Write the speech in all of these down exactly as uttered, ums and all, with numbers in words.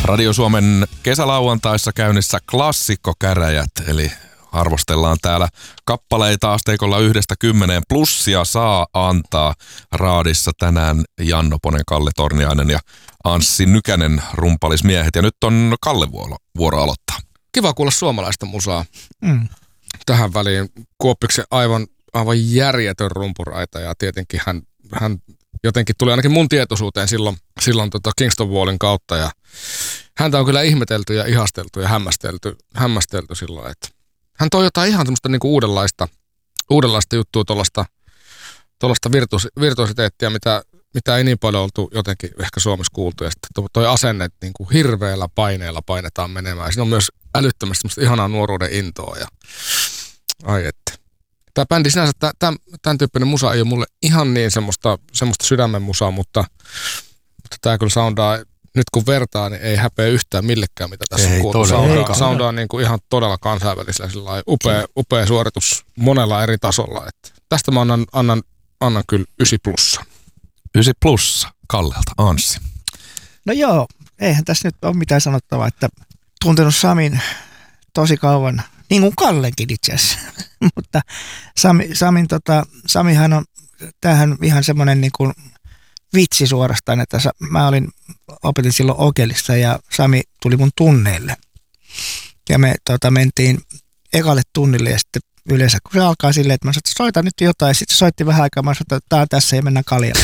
Radio Suomen kesälauantaissa käynnissä klassikkokäräjät, eli arvostellaan täällä kappaleita asteikolla yhdestä kymmeneen. Plussia saa antaa raadissa tänään Janno Ponen, Kalle Torniainen ja Anssi Nykänen rumpalismiehet. Ja nyt on Kalle vuoro, vuoro aloittaa. Kiva kuulla suomalaista musaa. Mm. Tähän väliin Kuoppiksen aivan, aivan järjetön rumpuraita ja tietenkin hän, hän jotenkin tuli ainakin mun tietoisuuteen silloin, silloin tota Kingston Wallin kautta ja häntä on kyllä ihmetelty ja ihasteltu ja hämmästelty, hämmästelty silloin, että hän toi jotain ihan semmoista niinku uudenlaista, uudenlaista juttua, tuollaista, tuollaista virtuos, virtuositeettia, mitä, mitä ei niin paljon oltu jotenkin ehkä Suomessa kuultu. Ja sitten toi asenne, että niinku hirveällä paineella painetaan menemään. Siinä on myös älyttömästi semmoista ihanaa nuoruuden intoa. Ja ai että. Tämä bändi sinänsä, tämän, tämän tyyppinen musa ei ole mulle ihan niin semmoista, semmoista sydämen musaa, mutta, mutta tämä kyllä soundaa, nyt kun vertaa, niin ei häpeä yhtään millekään, mitä tässä ei, on kuultu. Soundaa, soundaa niin kuin ihan todella kansainvälisellä, sillä upea, upea suoritus monella eri tasolla. Että tästä mä annan, annan, annan kyllä ysi plussa. Ysi plussa Kallelta, Anssi. No joo, eihän tässä nyt ole mitään sanottavaa, että tuntenut Samin tosi kauan, niin kuin Kallenkin itse asiassa. Mutta Sami, Samin, tota, Samihan on, tämähän ihan semmoinen niin kuin vitsi suorastaan, että mä olin, opetin silloin Okelissa ja Sami tuli mun tunneille. Ja me tota, mentiin ekalle tunnille ja sitten yleensä, kun se alkaa silleen, että mä sanoin, että soita nyt jotain. Ja sitten se soitti vähän aikaa, mä sanoin, että tää on tässä ja mennään kaljalle.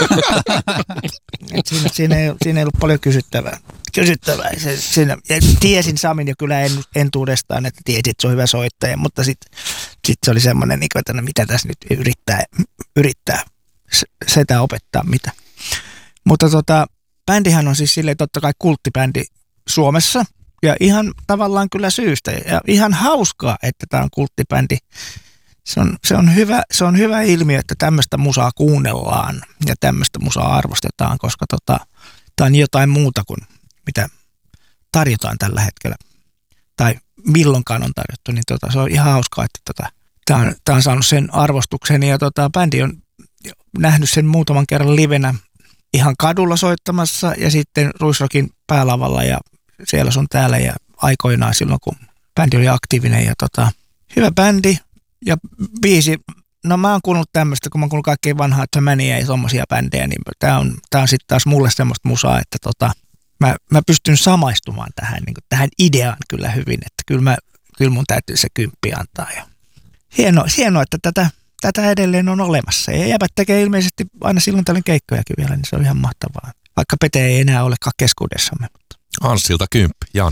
siinä, siinä, ei, siinä ei ollut paljon kysyttävää. kysyttävää. Se, siinä, ja tiesin Samin jo kyllä en, entuudestaan, että tiesin, että se on hyvä soittaja, mutta sitten sit se oli semmoinen, että no, mitä tässä nyt yrittää, yrittää sitä opettaa mitä. Mutta tota, bändihän on siis silleen totta kai kulttibändi Suomessa ja ihan tavallaan kyllä syystä ja ihan hauskaa, että tämä on kulttibändi. Se on, se on hyvä, se on hyvä ilmiö, että tämmöistä musaa kuunnellaan ja tämmöistä musaa arvostetaan, koska tota, tämä on jotain muuta kuin mitä tarjotaan tällä hetkellä tai milloinkaan on tarjottu, niin tota, se on ihan hauskaa, että tota, tämä on, tämä on saanut sen arvostuksen ja tota, bändi on nähnyt sen muutaman kerran livenä ihan kadulla soittamassa ja sitten Ruisrockin päälavalla ja siellä sun täällä ja aikoinaan silloin, kun bändi oli aktiivinen ja tota, hyvä bändi ja biisi. No mä oon kuunnellut tämmöistä, kun mä oon kuunnellut kaikkein vanhaa Tömäniä ja tommosia bändejä, niin tää on, tää on sitten taas mulle semmoista musaa, että tota, mä, mä pystyn samaistumaan tähän, niin tähän ideaan kyllä hyvin, että kyllä, mä, kyllä mun täytyy se kymppi antaa. Ja hienoa, hienoa, että tätä Tätä edelleen on olemassa. Ja jäbät tekee ilmeisesti aina silloin tällöin keikkojakin vielä, niin se on ihan mahtavaa. Vaikka Pete ei enää olekaan keskuudessamme. Anssilta kymppi, Jan.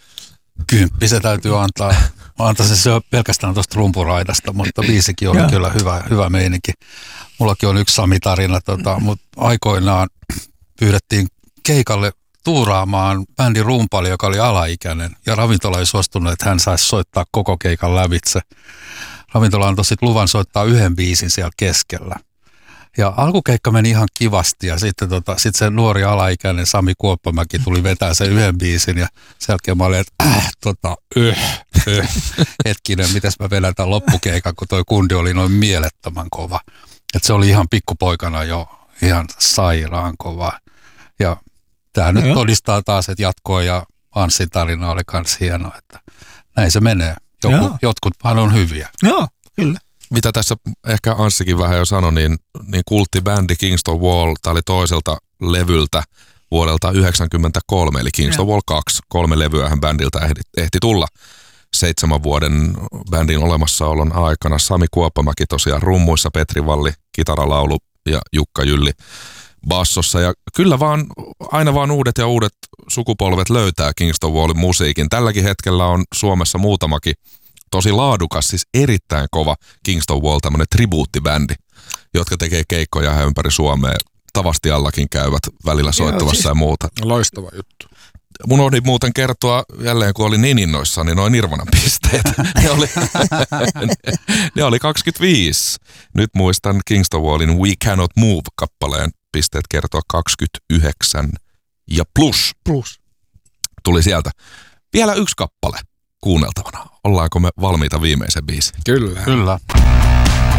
Kymppi se täytyy antaa. Mä antaisin se pelkästään tuosta rumpuraidasta, mutta biisikin oli kyllä hyvä, hyvä meininki. Mullakin on yksi Sami-tarina, tota, mutta aikoinaan pyydettiin keikalle tuuraamaan bändin rumpali, joka oli alaikäinen. Ja ravintola ei suostunut, että hän saisi soittaa koko keikan lävitse. Ravintola antoi sitten luvan soittaa yhden biisin siellä keskellä. Ja alkukeikka meni ihan kivasti ja sitten tota, sit se nuori alaikäinen Sami Kuoppamäki tuli vetää sen yhden biisin ja sen jälkeen mä olin, että äh, tota, yh, yh. Hetkinen, mitäs mä vedän tämän loppukeikan, kun toi kundi oli noin mielettömän kova. Että se oli ihan pikkupoikana jo ihan sairaan kova. Ja tää nyt todistaa taas, että jatkoa ja Anssin tarina oli kans hieno, että näin se menee. Joku, jotkuthan on hyviä. Joo, kyllä. Mitä tässä ehkä Anssikin vähän jo sanoi, niin, niin kulttibändi Kingston Wall, tämä oli toiselta levyltä vuodelta yhdeksänkymmentäkolme, eli Kingston Wall kaksi. Kolme levyähän bändiltä ehti, ehti tulla seitsemän vuoden bändin olemassaolon aikana. Sami Kuoppamäki tosiaan rummuissa, Petri Valli, kitaralaulu ja Jukka Jylli bassossa. Ja kyllä vaan, aina vaan uudet ja uudet sukupolvet löytää Kingston Wallin musiikin. Tälläkin hetkellä on Suomessa muutamakin tosi laadukas, siis erittäin kova Kingston Wall, tämmöinen tribuuttibändi, jotka tekee keikkoja ihan ympäri Suomea. Tavastiallakin käyvät välillä soittamassa Joo, siis ja muuta. Loistava juttu. Mun oli muuten kertoa jälleen, kun olin niin innoissaan, niin noin Nirvanan pisteet. ne, oli, ne oli kaksikymmentäviisi. Nyt muistan Kingston Wallin We Cannot Move-kappaleen pisteet kertoa kaksikymmentäyhdeksän ja plus. Plus. Tuli sieltä. Vielä yksi kappale kuunneltavana. Ollaanko me valmiita viimeisen biisin? Kyllä. Kyllä.